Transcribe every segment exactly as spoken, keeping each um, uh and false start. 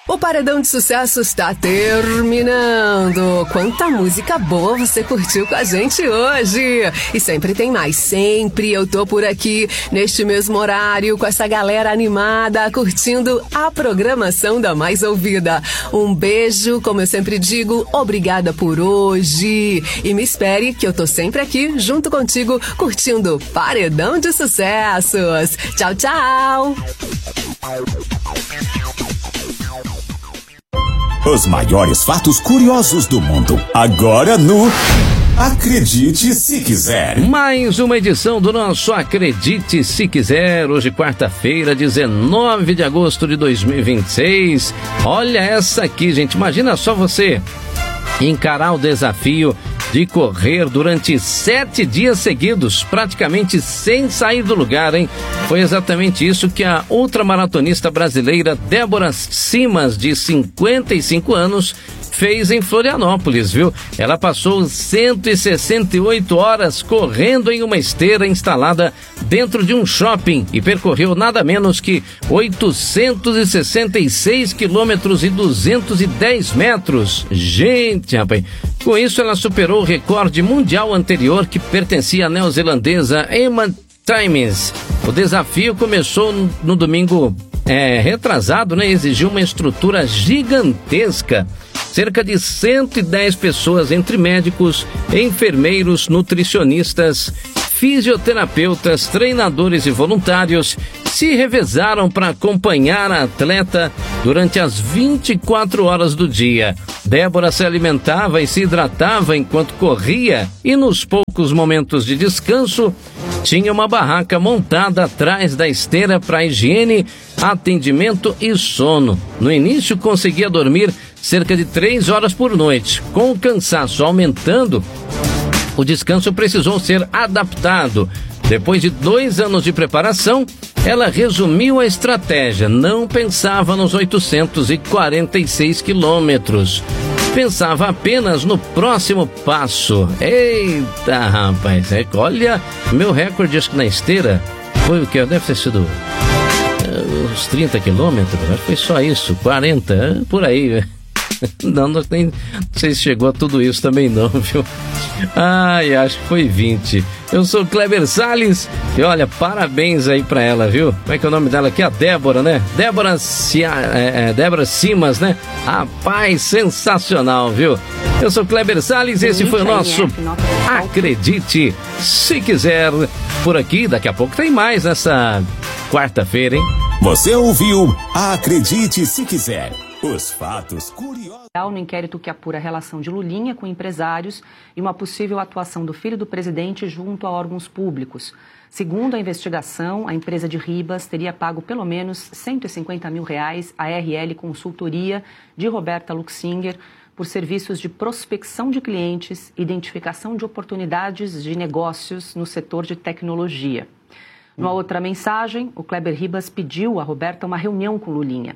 O Paredão de Sucesso está terminando. Quanta música boa você curtiu com a gente hoje. E sempre tem mais, sempre eu tô por aqui, neste mesmo horário, com essa galera animada, curtindo a programação da Mais Ouvida. Um beijo, como eu sempre digo, obrigada por hoje. E me espere que eu tô sempre aqui, junto contigo, curtindo Paredão de Sucessos. Tchau, tchau. Os maiores fatos curiosos do mundo, agora no Acredite Se Quiser. Mais uma edição do nosso Acredite Se Quiser, hoje quarta-feira, dezenove de agosto de dois mil e vinte e seis. Olha essa aqui, gente, imagina só você encarar o desafio de correr durante sete dias seguidos, praticamente sem sair do lugar, hein? Foi exatamente isso que a ultramaratonista brasileira Débora Simas, de cinquenta e cinco anos, fez em Florianópolis, viu? Ela passou cento e sessenta e oito horas correndo em uma esteira instalada dentro de um shopping e percorreu nada menos que oitocentos e sessenta e seis quilômetros e duzentos e dez metros. Gente, rapaz, com isso ela superou o recorde mundial anterior que pertencia à neozelandesa Emma Timmins. O desafio começou no, no domingo é, retrasado, né? Exigiu uma estrutura gigantesca. Cerca de cento e dez pessoas, entre médicos, enfermeiros, nutricionistas, fisioterapeutas, treinadores e voluntários, se revezaram para acompanhar a atleta durante as vinte e quatro horas do dia. Débora se alimentava e se hidratava enquanto corria e, nos poucos momentos de descanso, tinha uma barraca montada atrás da esteira para higiene, atendimento e sono. No início, conseguia dormir cerca de três horas por noite. Com o cansaço aumentando, o descanso precisou ser adaptado. Depois de dois anos de preparação, ela resumiu a estratégia. Não pensava nos oitocentos e quarenta e seis quilômetros. Pensava apenas no próximo passo. Eita, rapaz, é, olha, meu recorde acho que na esteira foi o que? Deve ter sido uh, uns trinta quilômetros, acho que foi só isso, quarenta, por aí. Não, não, nem, não sei se chegou a tudo isso também não, viu? Ai, acho que foi vinte. Eu sou o Kleber Salles e olha, parabéns aí pra ela, viu? Como é que é o nome dela aqui? A Débora, né? Débora, Cia, é, é, Débora Simas, né? Rapaz, sensacional, viu? Eu sou o Kleber Salles e esse foi o nosso Acredite Se Quiser. Por aqui, daqui a pouco tem mais nessa quarta-feira, hein? Você ouviu Acredite Se Quiser. Os fatos curiosos. No inquérito que apura a relação de Lulinha com empresários e uma possível atuação do filho do presidente junto a órgãos públicos. Segundo a investigação, a empresa de Ribas teria pago pelo menos cento e cinquenta mil reais à R L Consultoria de Roberta Luxinger por serviços de prospecção de clientes, identificação de oportunidades de negócios no setor de tecnologia. Numa outra mensagem, o Kleber Ribas pediu a Roberta uma reunião com Lulinha.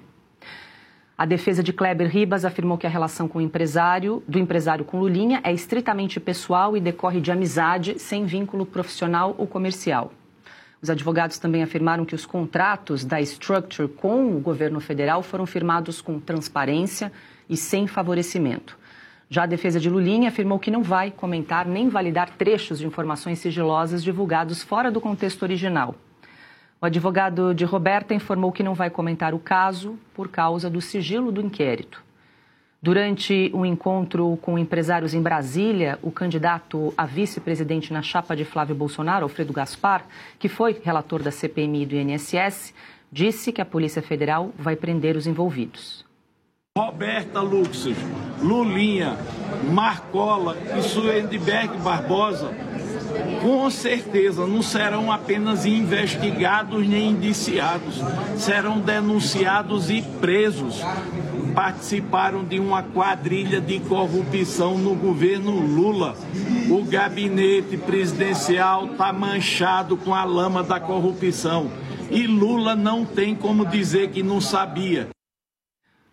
A defesa de Kleber Ribas afirmou que a relação com o empresário, do empresário com Lulinha é estritamente pessoal e decorre de amizade, sem vínculo profissional ou comercial. Os advogados também afirmaram que os contratos da Structure com o governo federal foram firmados com transparência e sem favorecimento. Já a defesa de Lulinha afirmou que não vai comentar nem validar trechos de informações sigilosas divulgados fora do contexto original. O advogado de Roberta informou que não vai comentar o caso por causa do sigilo do inquérito. Durante um encontro com empresários em Brasília, o candidato a vice-presidente na chapa de Flávio Bolsonaro, Alfredo Gaspar, que foi relator da C P M I e do I N S S, disse que a Polícia Federal vai prender os envolvidos. Roberta Luxinger, Lulinha, Marcola e Suendeberg Barbosa, com certeza não serão apenas investigados nem indiciados, serão denunciados e presos. Participaram de uma quadrilha de corrupção no governo Lula. O gabinete presidencial está manchado com a lama da corrupção. E Lula não tem como dizer que não sabia.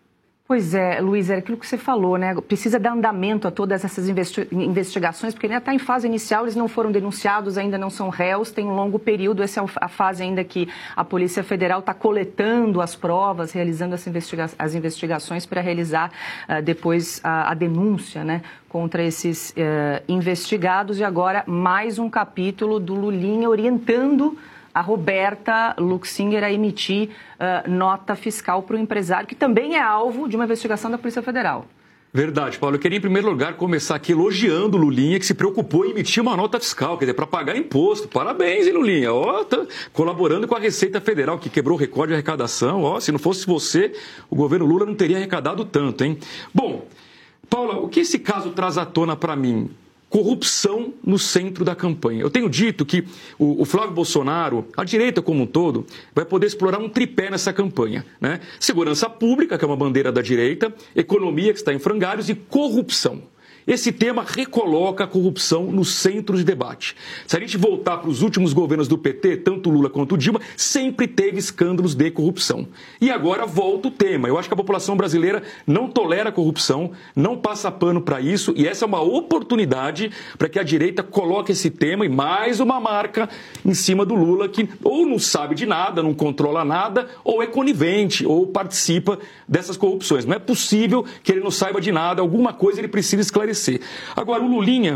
Pois é, Luiz, é aquilo que você falou, né? Precisa dar andamento a todas essas investi- investigações, porque ainda está em fase inicial, eles não foram denunciados, ainda não são réus, tem um longo período, essa é a fase ainda que a Polícia Federal está coletando as provas, realizando as, investiga- as investigações para realizar uh, depois a, a denúncia, né, contra esses uh, investigados. E agora mais um capítulo do Lulinha orientando a Roberta Luxinger a emitir uh, nota fiscal para o empresário, que também é alvo de uma investigação da Polícia Federal. Verdade, Paulo. Eu queria, em primeiro lugar, começar aqui elogiando o Lulinha, que se preocupou em emitir uma nota fiscal, quer dizer, para pagar imposto. Parabéns, hein, Lulinha? Ó, tá colaborando com a Receita Federal, que quebrou o recorde de arrecadação. Ó, se não fosse você, o governo Lula não teria arrecadado tanto, hein? Bom, Paula, o que esse caso traz à tona para mim? Corrupção no centro da campanha. Eu tenho dito que o, o Flávio Bolsonaro, a direita como um todo, vai poder explorar um tripé nessa campanha, né? Segurança pública, que é uma bandeira da direita, economia, que está em frangalhos, e corrupção. Esse tema recoloca a corrupção no centro de debate. Se a gente voltar para os últimos governos do P T, tanto Lula quanto Dilma, sempre teve escândalos de corrupção. E agora volta o tema. Eu acho que a população brasileira não tolera a corrupção, não passa pano para isso, e essa é uma oportunidade para que a direita coloque esse tema e mais uma marca em cima do Lula, que ou não sabe de nada, não controla nada, ou é conivente, ou participa dessas corrupções. Não é possível que ele não saiba de nada, alguma coisa ele precisa esclarecer. Agora, o Lulinha,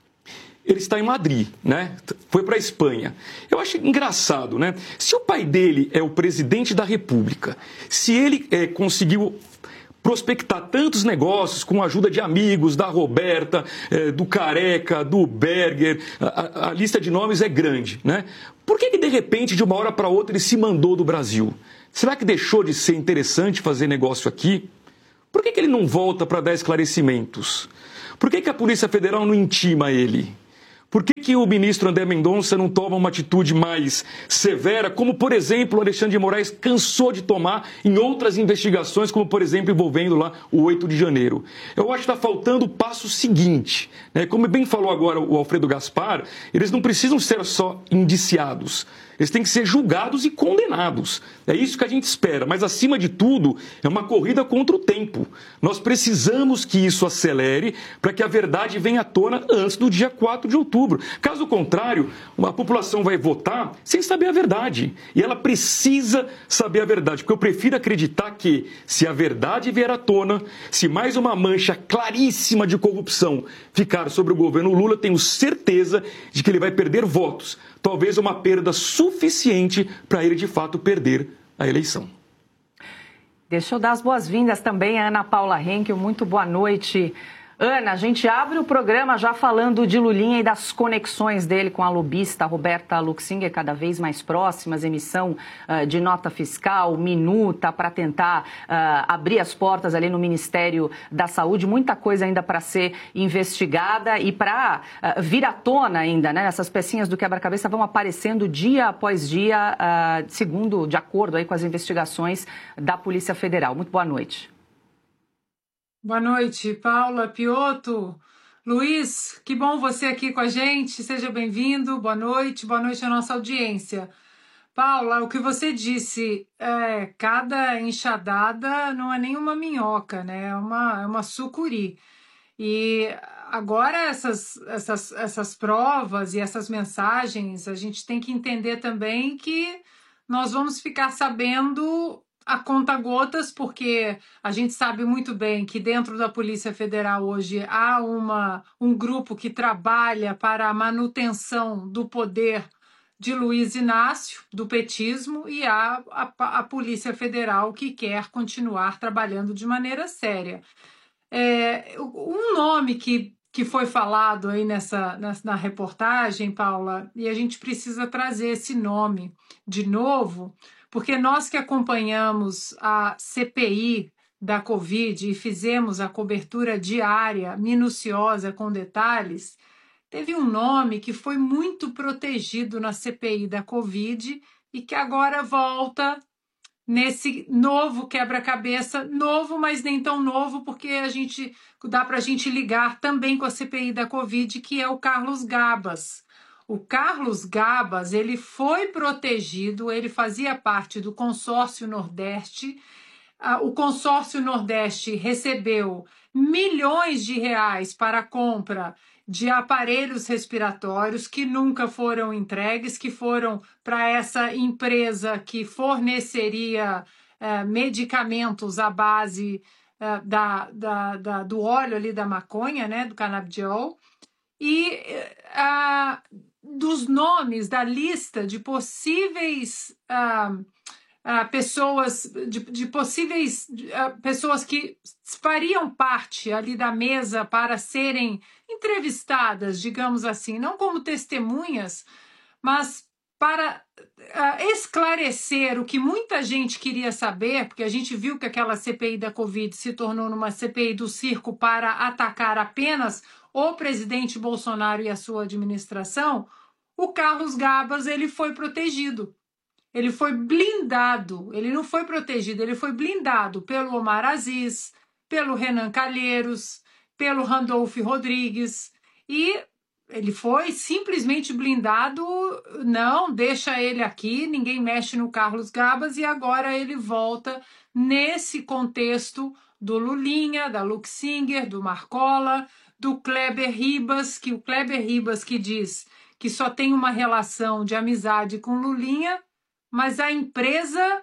ele está em Madrid, né? Foi para a Espanha. Eu acho engraçado, né? Se o pai dele é o presidente da República, se ele é, conseguiu prospectar tantos negócios com a ajuda de amigos, da Roberta, é, do Careca, do Berger, a, a lista de nomes é grande, né? Por que que, de repente, de uma hora para outra, ele se mandou do Brasil? Será que deixou de ser interessante fazer negócio aqui? Por que que ele não volta para dar esclarecimentos? Por que que a Polícia Federal não intima ele? Por que que o ministro André Mendonça não toma uma atitude mais severa, como, por exemplo, o Alexandre de Moraes cansou de tomar em outras investigações, como, por exemplo, envolvendo lá o oito de janeiro? Eu acho que está faltando o passo seguinte, né? Como bem falou agora o Alfredo Gaspar, eles não precisam ser só indiciados. Eles têm que ser julgados e condenados. É isso que a gente espera. Mas, acima de tudo, é uma corrida contra o tempo. Nós precisamos que isso acelere para que a verdade venha à tona antes do dia quatro de outubro. Caso contrário, a população vai votar sem saber a verdade. E ela precisa saber a verdade. Porque eu prefiro acreditar que, se a verdade vier à tona, se mais uma mancha claríssima de corrupção ficar sobre o governo Lula, tenho certeza de que ele vai perder votos. Talvez uma perda suficiente para ele, de fato, perder a eleição. Deixa eu dar as boas-vindas também a Ana Paula Henkel. Muito boa noite. Ana, a gente abre o programa já falando de Lulinha e das conexões dele com a lobista Roberta Luxinger, cada vez mais próximas, emissão uh, de nota fiscal, minuta, para tentar uh, abrir as portas ali no Ministério da Saúde. Muita coisa ainda para ser investigada e para uh, vir à tona ainda, né? Essas pecinhas do quebra-cabeça vão aparecendo dia após dia, uh, segundo, de acordo aí com as investigações da Polícia Federal. Muito boa noite. Boa noite, Paula, Piotto, Luiz, que bom você aqui com a gente, seja bem-vindo, boa noite, boa noite à nossa audiência. Paula, o que você disse, é, cada enxadada não é nenhuma minhoca, né? É uma, é uma sucuri. E agora essas, essas, essas provas e essas mensagens, a gente tem que entender também que nós vamos ficar sabendo a conta-gotas, porque a gente sabe muito bem que dentro da Polícia Federal hoje há uma, um grupo que trabalha para a manutenção do poder de Luiz Inácio, do petismo, e há a, a Polícia Federal que quer continuar trabalhando de maneira séria. É, um nome que, que foi falado aí nessa, nessa, na reportagem, Paula, e a gente precisa trazer esse nome de novo, porque nós que acompanhamos a C P I da Covid e fizemos a cobertura diária, minuciosa, com detalhes, teve um nome que foi muito protegido na C P I da Covid e que agora volta nesse novo quebra-cabeça, novo, mas nem tão novo, porque a gente, dá para a gente ligar também com a C P I da Covid, que é o Carlos Gabas. O Carlos Gabas, ele foi protegido, ele fazia parte do consórcio Nordeste, ah, o consórcio Nordeste recebeu milhões de reais para a compra de aparelhos respiratórios que nunca foram entregues, que foram para essa empresa que forneceria eh, medicamentos à base eh, da, da, da, do óleo ali da maconha, né, do canabidiol, e eh, dos nomes da lista de possíveis ah, ah, pessoas, de, de possíveis ah, pessoas que fariam parte ali da mesa para serem entrevistadas, digamos assim, não como testemunhas, mas para uh, esclarecer o que muita gente queria saber, porque a gente viu que aquela C P I da Covid se tornou numa C P I do circo para atacar apenas o presidente Bolsonaro e a sua administração. O Carlos Gabas, ele foi protegido, ele foi blindado, ele não foi protegido, ele foi blindado pelo Omar Aziz, pelo Renan Calheiros, pelo Randolfo Rodrigues, e ele foi simplesmente blindado, não, deixa ele aqui, ninguém mexe no Carlos Gabas, e agora ele volta nesse contexto do Lulinha, da Luxinger, do Marcola, do Kleber Ribas, que o Kleber Ribas que diz que só tem uma relação de amizade com Lulinha, mas a empresa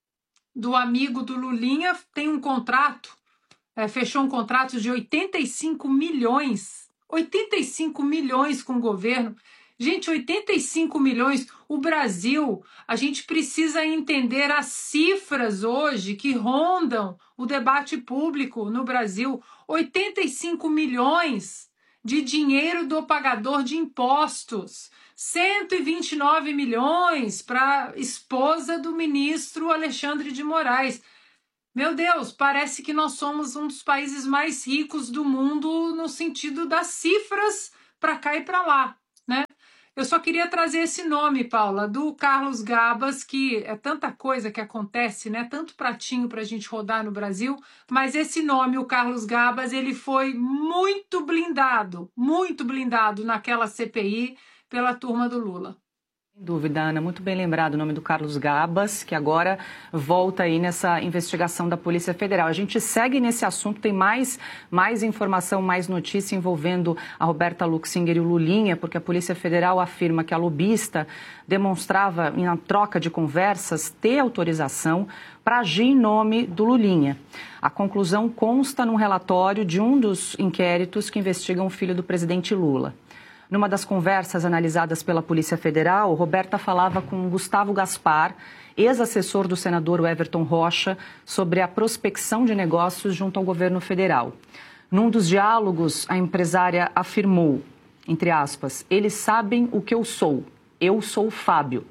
do amigo do Lulinha tem um contrato, É, fechou um contrato de oitenta e cinco milhões, oitenta e cinco milhões com o governo. Gente, oitenta e cinco milhões, o Brasil, a gente precisa entender as cifras hoje que rondam o debate público no Brasil. oitenta e cinco milhões de dinheiro do pagador de impostos, cento e vinte e nove milhões para a esposa do ministro Alexandre de Moraes. Meu Deus, parece que nós somos um dos países mais ricos do mundo no sentido das cifras para cá e para lá, né? Eu só queria trazer esse nome, Paula, do Carlos Gabas, que é tanta coisa que acontece, né? Tanto pratinho para a gente rodar no Brasil, mas esse nome, o Carlos Gabas, ele foi muito blindado, muito blindado naquela C P I pela turma do Lula. Sem dúvida, Ana, muito bem lembrado o nome do Carlos Gabas, que agora volta aí nessa investigação da Polícia Federal. A gente segue nesse assunto, tem mais, mais informação, mais notícia envolvendo a Roberta Luxinger e o Lulinha, porque a Polícia Federal afirma que a lobista demonstrava, na troca de conversas, ter autorização para agir em nome do Lulinha. A conclusão consta num relatório de um dos inquéritos que investigam o filho do presidente Lula. Numa das conversas analisadas pela Polícia Federal, Roberta falava com Gustavo Gaspar, ex-assessor do senador Everton Rocha, sobre a prospecção de negócios junto ao governo federal. Num dos diálogos, a empresária afirmou, entre aspas, eles sabem o que eu sou, eu sou o Fábio.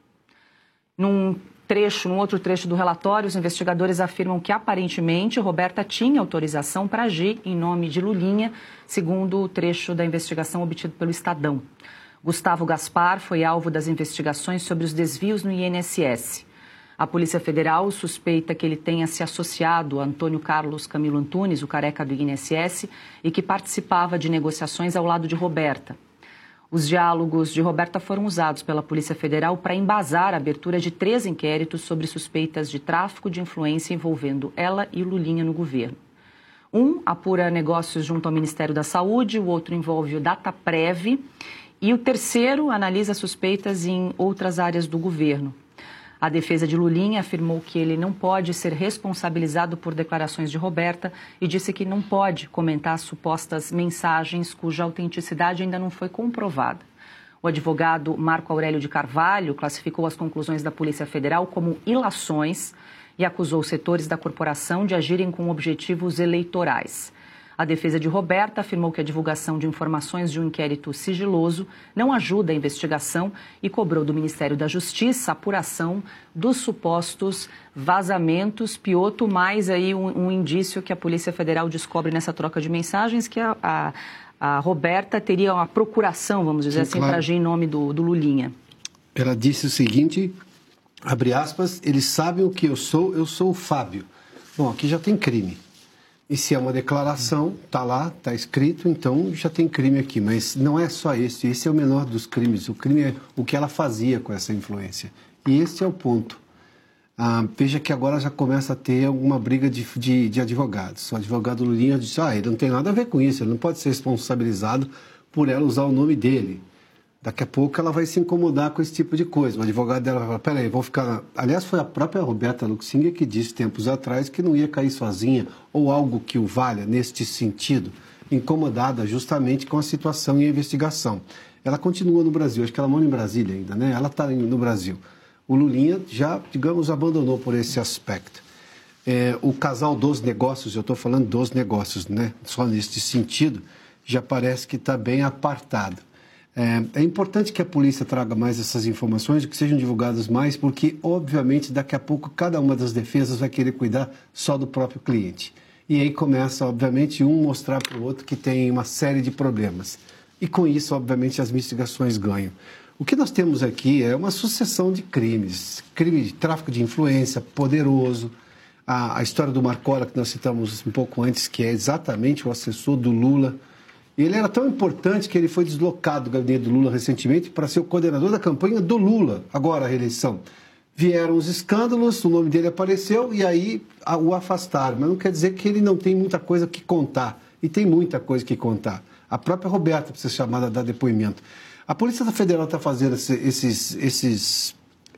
Num trecho, num outro trecho do relatório, os investigadores afirmam que, aparentemente, Roberta tinha autorização para agir em nome de Lulinha, segundo o trecho da investigação obtido pelo Estadão. Gustavo Gaspar foi alvo das investigações sobre os desvios no I N S S. A Polícia Federal suspeita que ele tenha se associado a Antônio Carlos Camilo Antunes, o careca do I N S S, e que participava de negociações ao lado de Roberta. Os diálogos de Roberta foram usados pela Polícia Federal para embasar a abertura de três inquéritos sobre suspeitas de tráfico de influência envolvendo ela e Lulinha no governo. Um apura negócios junto ao Ministério da Saúde, o outro envolve o Dataprev e o terceiro analisa suspeitas em outras áreas do governo. A defesa de Lulinha afirmou que ele não pode ser responsabilizado por declarações de Roberta e disse que não pode comentar supostas mensagens cuja autenticidade ainda não foi comprovada. O advogado Marco Aurélio de Carvalho classificou as conclusões da Polícia Federal como ilações e acusou setores da corporação de agirem com objetivos eleitorais. A defesa de Roberta afirmou que a divulgação de informações de um inquérito sigiloso não ajuda a investigação e cobrou do Ministério da Justiça a apuração dos supostos vazamentos. Pioto, mais aí um, um indício que a Polícia Federal descobre nessa troca de mensagens, que a, a, a Roberta teria uma procuração, vamos dizer Sim, assim, claro. para agir em nome do, do Lulinha. Ela disse o seguinte, abre aspas, eles sabem o que eu sou, eu sou o Fábio. Bom, aqui já tem crime. E se é uma declaração, está lá, está escrito, então já tem crime aqui. Mas não é só esse, esse é o menor dos crimes. O crime é o que ela fazia com essa influência. E esse é o ponto. Ah, veja que agora já começa a ter alguma briga de, de, de advogados. O advogado Lulinha disse, ah, ele não tem nada a ver com isso, ele não pode ser responsabilizado por ela usar o nome dele. Daqui a pouco ela vai se incomodar com esse tipo de coisa. O advogado dela vai falar, peraí, vou ficar... Aliás, foi a própria Roberta Luxinger que disse tempos atrás que não ia cair sozinha, ou algo que o valha neste sentido, incomodada justamente com a situação e a investigação. Ela continua no Brasil, acho que ela mora em Brasília ainda, né? Ela está no Brasil. O Lulinha já, digamos, abandonou por esse aspecto. É, o casal dos negócios, eu estou falando dos negócios, né? Só nesse sentido, já parece que está bem apartado. É, é importante que a polícia traga mais essas informações, que sejam divulgadas mais, porque, obviamente, daqui a pouco, cada uma das defesas vai querer cuidar só do próprio cliente. E aí começa, obviamente, um mostrar para o outro que tem uma série de problemas. E com isso, obviamente, as investigações ganham. O que nós temos aqui é uma sucessão de crimes. Crime de tráfico de influência, poderoso. A, a história do Marcola, que nós citamos um pouco antes, que é exatamente o assessor do Lula. Ele era tão importante que ele foi deslocado do gabinete do Lula recentemente para ser o coordenador da campanha do Lula, agora a reeleição. Vieram os escândalos, o nome dele apareceu e aí o afastaram. Mas não quer dizer que ele não tem muita coisa que contar. E tem muita coisa que contar. A própria Roberta precisa ser chamada a dar depoimento. A Polícia Federal está fazendo esses, esses,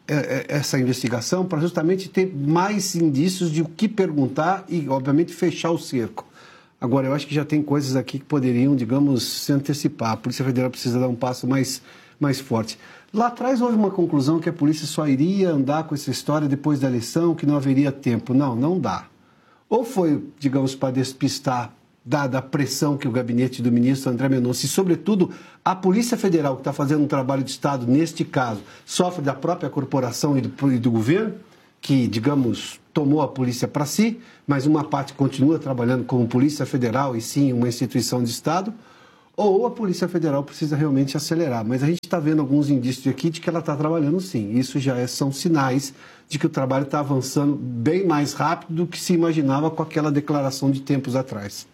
essa investigação para justamente ter mais indícios de o que perguntar e, obviamente, fechar o cerco. Agora, eu acho que já tem coisas aqui que poderiam, digamos, se antecipar. A Polícia Federal precisa dar um passo mais, mais forte. Lá atrás houve uma conclusão que a polícia só iria andar com essa história depois da eleição, que não haveria tempo. Não, não dá. Ou foi, digamos, para despistar, dada a pressão que o gabinete do ministro André Mendonça e, sobretudo, a Polícia Federal, que está fazendo um trabalho de Estado, neste caso, sofre da própria corporação e do, e do governo, que, digamos, tomou a polícia para si, mas uma parte continua trabalhando como Polícia Federal e sim uma instituição de Estado, ou a Polícia Federal precisa realmente acelerar. Mas a gente está vendo alguns indícios aqui de que ela está trabalhando sim. Isso já é, são sinais de que o trabalho está avançando bem mais rápido do que se imaginava com aquela declaração de tempos atrás.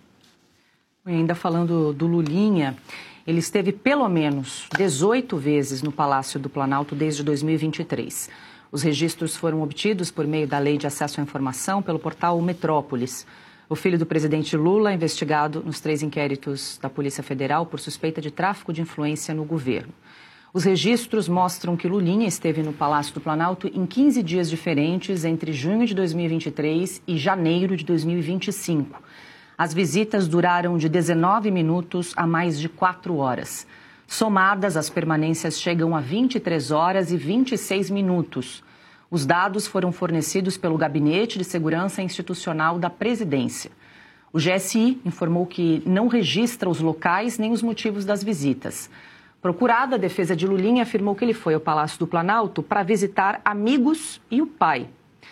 E ainda falando do Lulinha, ele esteve pelo menos dezoito vezes no Palácio do Planalto desde dois mil e vinte e três. Os registros foram obtidos por meio da Lei de Acesso à Informação pelo portal Metrópolis. O filho do presidente Lula é investigado nos três inquéritos da Polícia Federal por suspeita de tráfico de influência no governo. Os registros mostram que Lulinha esteve no Palácio do Planalto em quinze dias diferentes entre junho de dois mil e vinte e três e janeiro de dois mil e vinte e cinco. As visitas duraram de dezenove minutos a mais de quatro horas. Somadas, as permanências chegam a vinte e três horas e vinte e seis minutos. Os dados foram fornecidos pelo Gabinete de Segurança Institucional da Presidência. O G S I informou que não registra os locais nem os motivos das visitas. Procurada, a defesa de Lulinha afirmou que ele foi ao Palácio do Planalto para visitar amigos e o pai.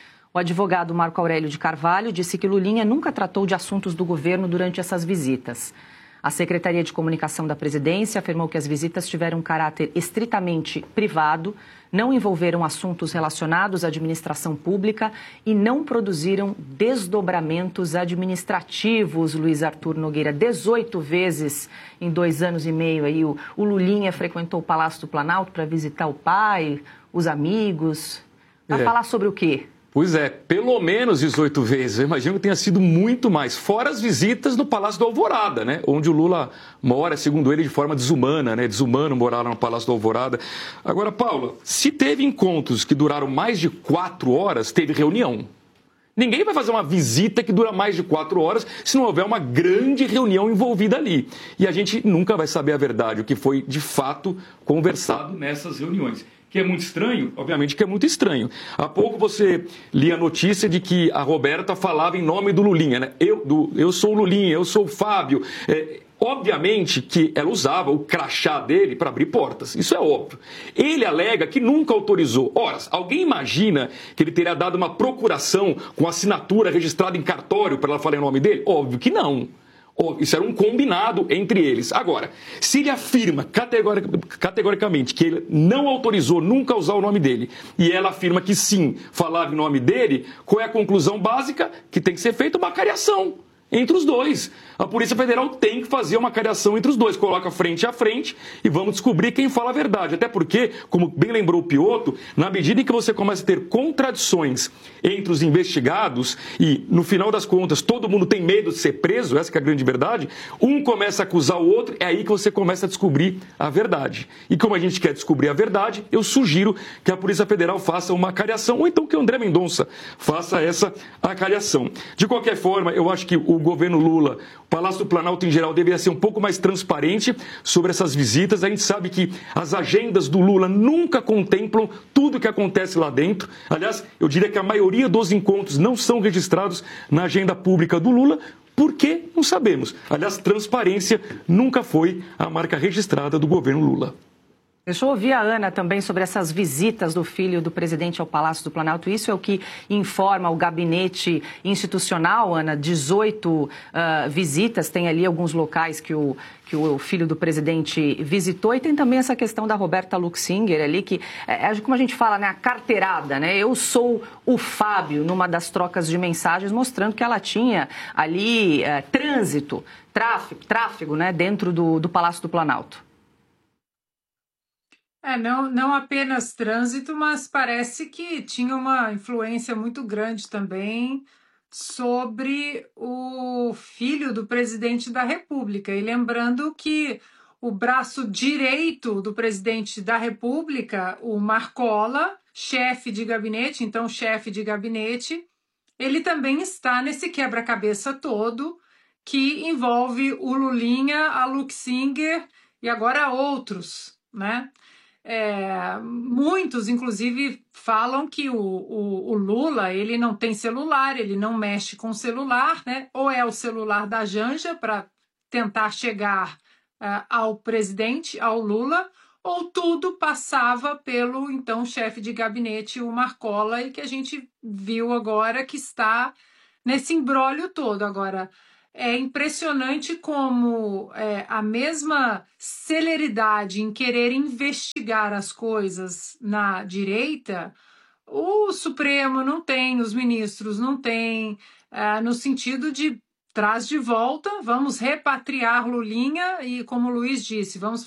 O advogado Marco Aurélio de Carvalho disse que Lulinha nunca tratou de assuntos do governo durante essas visitas. A Secretaria de Comunicação da Presidência afirmou que as visitas tiveram um caráter estritamente privado, não envolveram assuntos relacionados à administração pública e não produziram desdobramentos administrativos. Luiz Arthur Nogueira, dezoito vezes em dois anos e meio aí o, o Lulinha frequentou o Palácio do Planalto para visitar o pai, os amigos. Para é. falar sobre o quê? Pois é, pelo menos dezoito vezes. Eu imagino que tenha sido muito mais. Fora as visitas no Palácio do Alvorada, né? Onde o Lula mora, segundo ele, de forma desumana, né? Desumano morar no Palácio do Alvorada. Agora, Paula, se teve encontros que duraram mais de quatro horas, teve reunião. Ninguém vai fazer uma visita que dura mais de quatro horas se não houver uma grande reunião envolvida ali. E a gente nunca vai saber a verdade, o que foi, de fato, conversado nessas reuniões. Que é muito estranho? Obviamente que é muito estranho. Há pouco você lia a notícia de que a Roberta falava em nome do Lulinha, né? Eu, do, eu sou o Lulinha, eu sou o Fábio. É, obviamente que ela usava o crachá dele para abrir portas. Isso é óbvio. Ele alega que nunca autorizou. Ora, alguém imagina que ele teria dado uma procuração com assinatura registrada em cartório para ela falar em nome dele? Óbvio que não. Isso era um combinado entre eles. Agora, se ele afirma categoric, categoricamente que ele não autorizou nunca usar o nome dele e ela afirma que sim, falava em nome dele, qual é a conclusão básica? Que tem que ser feita uma cariação. entre os dois. A Polícia Federal tem que fazer uma cariação entre os dois, coloca frente a frente e vamos descobrir quem fala a verdade. Até porque, como bem lembrou o Piotto, na medida em que você começa a ter contradições entre os investigados e, no final das contas, todo mundo tem medo de ser preso, essa que é a grande verdade, um começa a acusar o outro, é aí que você começa a descobrir a verdade. E como a gente quer descobrir a verdade, eu sugiro que a Polícia Federal faça uma cariação, ou então que o André Mendonça faça essa acariação. De qualquer forma, eu acho que o governo Lula, o Palácio do Planalto em geral, deveria ser um pouco mais transparente sobre essas visitas. A gente sabe que as agendas do Lula nunca contemplam tudo o que acontece lá dentro. Aliás, eu diria que a maioria dos encontros não são registrados na agenda pública do Lula. Por quê? Não sabemos. Aliás, transparência nunca foi a marca registrada do governo Lula. Deixa eu ouvir a Ana também sobre essas visitas do filho do presidente ao Palácio do Planalto. Isso é o que informa o gabinete institucional, Ana. dezoito uh, visitas, tem ali alguns locais que o, que o filho do presidente visitou. E tem também essa questão da Roberta Luxinger ali, que é, como a gente fala, né, a carteirada, né? Eu sou o Fábio, numa das trocas de mensagens, mostrando que ela tinha ali uh, trânsito, tráfego, tráfego, né, dentro do, do Palácio do Planalto. É, não, não apenas trânsito, mas parece que tinha uma influência muito grande também sobre o filho do presidente da República. E lembrando que o braço direito do presidente da República, o Marcola, chefe de gabinete, então chefe de gabinete, ele também está nesse quebra-cabeça todo que envolve o Lulinha, a Luxinger e agora outros, né? É, muitos, inclusive, falam que o, o, o Lula, ele não tem celular, ele não mexe com celular, né? Ou é o celular da Janja para tentar chegar uh, ao presidente, ao Lula, ou tudo passava pelo, então, chefe de gabinete, o Marcola, e que a gente viu agora que está nesse imbróglio todo. Agora, é impressionante como é, a mesma celeridade em querer investigar as coisas na direita, o Supremo não tem, os ministros não têm, é, no sentido de traz de volta, vamos repatriar Lulinha e, como o Luiz disse, vamos